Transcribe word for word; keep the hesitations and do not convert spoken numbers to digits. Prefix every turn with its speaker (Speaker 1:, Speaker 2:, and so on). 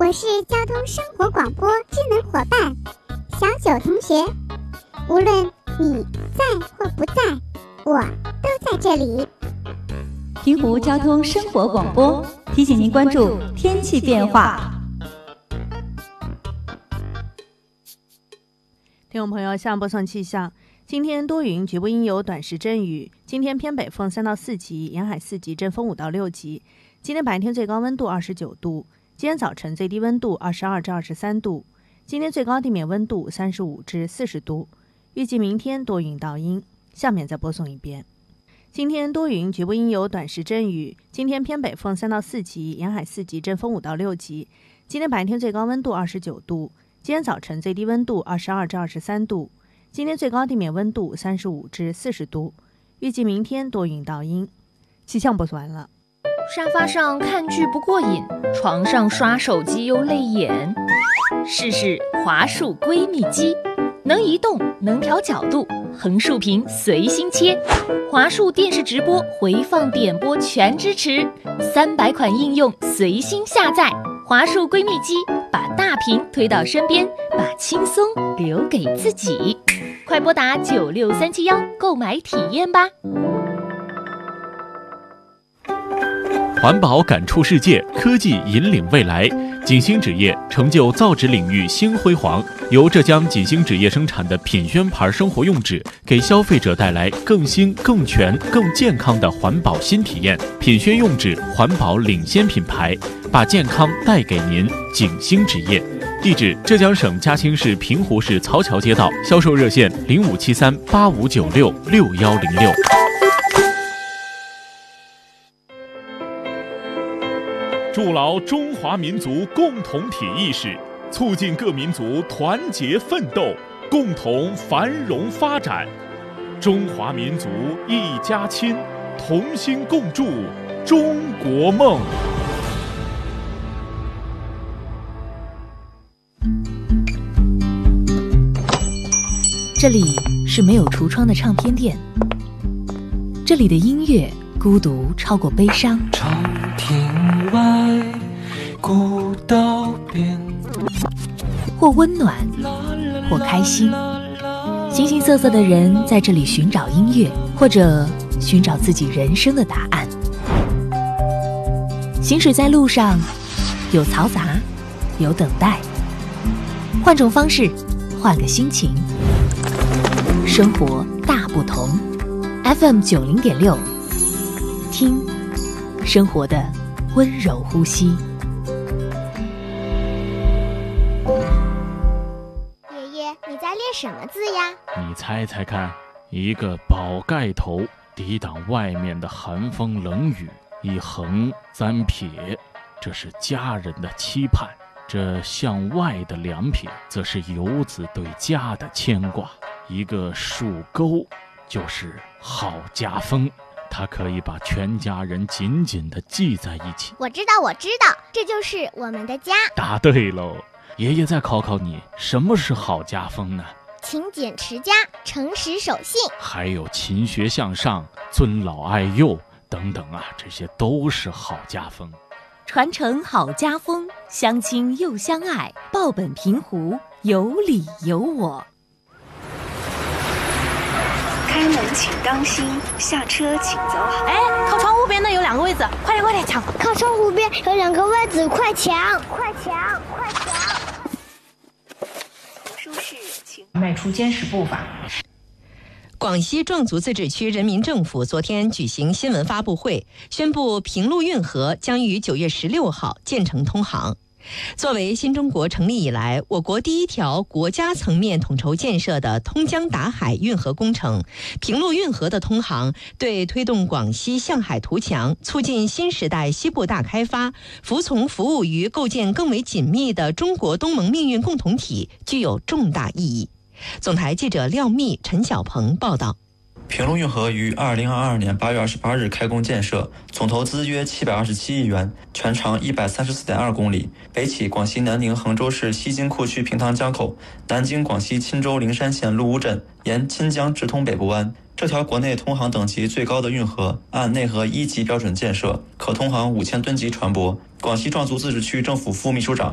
Speaker 1: 我是交通生活广播智能伙伴小九同学，无论你在或不在，我都在这里。
Speaker 2: 平湖交通生活广播提醒您关注天气变化。
Speaker 3: 听众朋友，向播送气象。今天多云，局部阴有短时阵雨。今天偏北风三到四级，沿海四级，阵风五到六级。今天白天最高温度二十九度，今天早晨最低温度二十二至二十三度。今天最高地面温度三十五至四十度。预计明天多云到阴。下面再播送一遍。今天多云，局部阴有短时阵雨。今天偏北风三到四级，沿海四级，阵风五到六级。今天白天最高温度二十九度，今天早晨最低温度二十二至二十三度。今天最高地面温度三十五至四十度。预计明天多云到阴。气象播送完了。
Speaker 4: 沙发上看剧不过瘾，床上刷手机又累眼。试试华数闺蜜机，能移动，能调角度，横竖屏随心切。华数电视直播、回放点播全支持，三百款应用随心下载。华数闺蜜机，把大屏推到身边，把轻松留给自己。快拨打九六三七幺购买体验吧。
Speaker 5: 环保感触世界，科技引领未来。锦星纸业成就造纸领域新辉煌，由浙江锦星纸业生产的品宣牌生活用纸，给消费者带来更新、更全、更健康的环保新体验。品宣用纸环保领先品牌，把健康带给您。锦星纸业，地址：浙江省嘉兴市平湖市曹桥街道，销售热线零五七三八五九六六幺零六。筑牢中华民族共同体意识，促进各民族团结奋斗，共同繁荣发展。中华民族一家亲，同心共筑中国梦。
Speaker 4: 这里是没有橱窗的唱片店，这里的音乐孤独超过悲伤。
Speaker 6: 长亭外，古道边，
Speaker 4: 或温暖，或开心。形形色色的人在这里寻找音乐，或者寻找自己人生的答案。行驶在路上，有嘈杂，有等待，换种方式，换个心情，生活大不同。 F M 九零点六，听生活的温柔呼吸。
Speaker 1: 爷爷，你在练什么字呀？
Speaker 5: 你猜猜看，一个宝盖头抵挡外面的寒风冷雨，一横三撇，这是家人的期盼；这向外的两撇，则是游子对家的牵挂。一个竖钩，就是好家风。它可以把全家人紧紧地系在一起。
Speaker 1: 我知道，我知道，这就是我们的家。
Speaker 5: 答对喽！爷爷再考考你，什么是好家风呢？
Speaker 1: 勤俭持家，诚实守信，
Speaker 5: 还有勤学向上，尊老爱幼等等啊，这些都是好家风。
Speaker 4: 传承好家风，相亲又相爱，报本平湖，有理有我。
Speaker 7: 开门请当心，下车请走好。
Speaker 3: 哎，靠窗户边的有两个位子，快点快点抢！
Speaker 1: 靠窗户边有两个位子，快抢快抢快抢！
Speaker 7: 舒适，请
Speaker 8: 迈出坚实步伐。
Speaker 9: 广西壮族自治区人民政府昨天举行新闻发布会，宣布平陆运河将于九月十六号建成通航。作为新中国成立以来我国第一条国家层面统筹建设的通江达海运河工程，平陆运河的通航对推动广西向海图强、促进新时代西部大开发、服从服务于构建更为紧密的中国东盟命运共同体具有重大意义。总台记者廖密、陈小鹏报道。
Speaker 10: 平陆运河于二零二二年八月二十八日开工建设，总投资约七百二十七亿元，全长一百三十四点二公里，北起广西南宁衡州市西津库区平塘江口，南经广西钦州灵山县鹿坞镇，沿钦江直通北部湾。这条国内通航等级最高的运河，按内河一级标准建设，可通航五千吨级船舶。广西壮族自治区政府副秘书长、